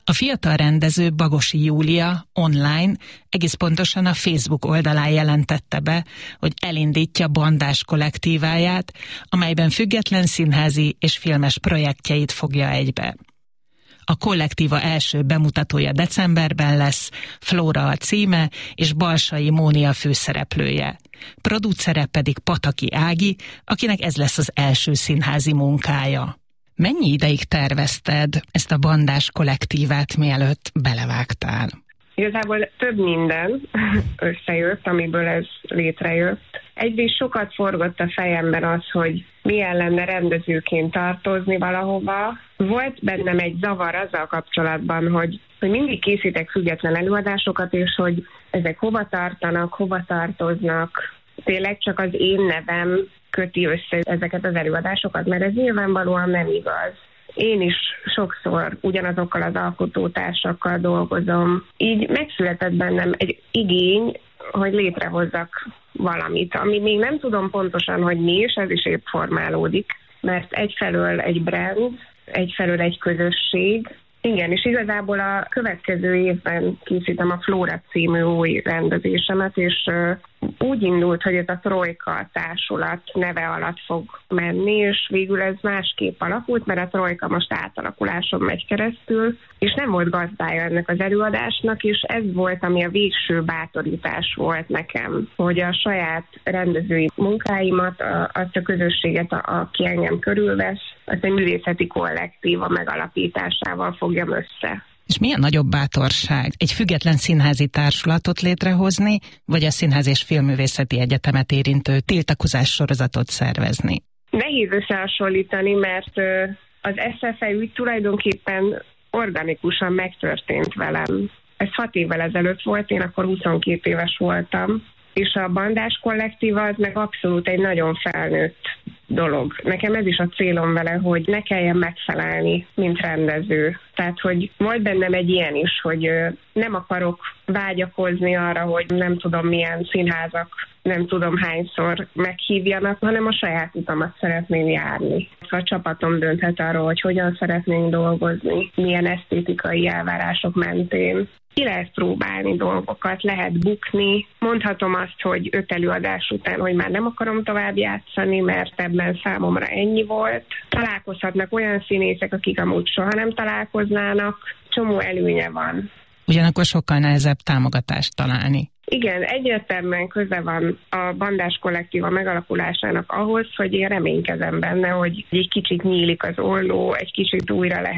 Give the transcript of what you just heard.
A fiatal rendező Bagosi Júlia online, egész pontosan a Facebook oldalán jelentette be, hogy elindítja Bandás kollektíváját, amelyben független színházi és filmes projektjeit fogja egybe. A kollektíva első bemutatója decemberben lesz, Flóra a címe, és Balsai Mónia főszereplője. Producere pedig Pataki Ági, akinek ez lesz az első színházi munkája. Mennyi ideig tervezted ezt a Bandás kollektívát, mielőtt belevágtál? Igazából több minden összejött, amiből ez létrejött. Egyrészt sokat forgott a fejemben az, hogy milyen lenne rendezőként tartozni valahova. Volt bennem egy zavar azzal kapcsolatban, hogy mindig készítek független előadásokat, és hogy ezek hova tartanak, hova tartoznak. Tényleg csak az én nevem köti össze ezeket az előadásokat, mert ez nyilvánvalóan nem igaz. Én is sokszor ugyanazokkal az alkotótársakkal dolgozom. Így megszületett bennem egy igény, hogy létrehozzak valamit, ami még nem tudom pontosan, hogy mi, és ez is épp formálódik, mert egyfelől egy brand, egyfelől egy közösség. Igen, és igazából a következő évben készítem a Flóra című új rendezésemet, és úgy indult, hogy ez a Trojka társulat neve alatt fog menni, és végül ez másképp alakult, mert a Trojka most átalakuláson megy keresztül, és nem volt gazdája ennek az előadásnak, és ez volt, ami a végső bátorítás volt nekem, hogy a saját rendezői munkáimat, azt a közösséget, aki engem körülvesz, azt egy művészeti kollektíva megalapításával fogjam össze. És milyen nagyobb bátorság egy független színházi társulatot létrehozni, vagy a Színház és Filmművészeti Egyetemet érintő tiltakozás sorozatot szervezni? Nehéz összehasonlítani, mert az SFE ügy tulajdonképpen organikusan megtörtént velem. Ez 6 évvel ezelőtt volt, én akkor 22 éves voltam, és a Bandás kollektíva az meg abszolút egy nagyon felnőtt dolog. Nekem ez is a célom vele, hogy ne kelljen megfelelni, mint rendező. Tehát, hogy volt bennem egy ilyen is, hogy nem akarok vágyakozni arra, hogy nem tudom milyen színházak, nem tudom hányszor meghívjanak, hanem a saját utamat szeretném járni. A csapatom dönthet arról, hogy hogyan szeretnénk dolgozni, milyen esztétikai elvárások mentén. Ki lehet próbálni dolgokat, lehet bukni. Mondhatom azt, hogy 5 előadás után, hogy már nem akarom tovább játszani, mert ebben számomra ennyi volt. Találkozhatnak olyan színészek, akik amúgy soha nem találkoznának. Csomó előnye van. Ugyanakkor sokkal nehezebb támogatást találni. Igen, egyértelműen köze van a Bandás kollektíva megalakulásának ahhoz, hogy én reménykezem benne, hogy egy kicsit nyílik az olló, egy kicsit újra lehet